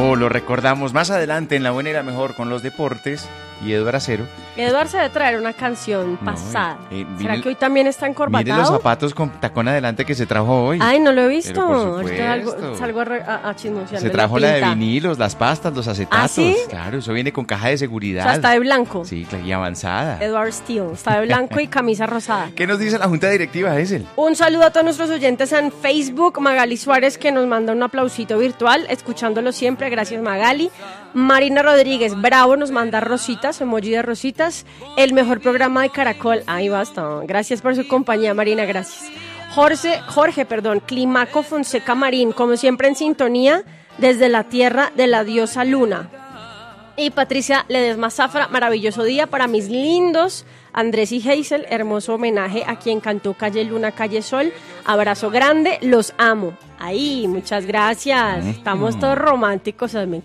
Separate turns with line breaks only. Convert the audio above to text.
Pero lo recordamos más adelante en La Buena y la Mejor con los deportes y Eduardo Acero.
Eduardo se debe traer una canción pasada. ¿Será que hoy también está encorbatado?
Mire los zapatos con tacón adelante que se trajo hoy.
Ay, no lo he visto.
Pero por
Ahorita
supuesto.
salgo a chismosearle
Se trajo la de
pinta.
vinilos, las pastas, los acetatos.
¿Ah, sí?
Claro, eso viene con caja de seguridad.
O sea, está de blanco.
Sí, y avanzada.
Edward Steele, está de blanco y camisa rosada.
¿Qué nos dice la Junta Directiva, Hessel?
Un saludo a todos nuestros oyentes en Facebook. Magali Suárez, que nos manda un aplausito virtual, escuchándolo siempre. Gracias, Magali. Marina Rodríguez, bravo, nos manda rositas, emoji de rositas. El mejor programa de Caracol. Ahí basta. Gracias por su compañía, Marina, gracias. Jorge, Climaco Fonseca Marín, como siempre en sintonía, desde la tierra de la diosa Luna. Y Patricia Ledesma Zafra, maravilloso día para mis lindos Andrés y Hazel, hermoso homenaje a quien cantó Calle Luna, Calle Sol. Abrazo grande, los amo. Ahí, muchas gracias. Estamos todos románticos, me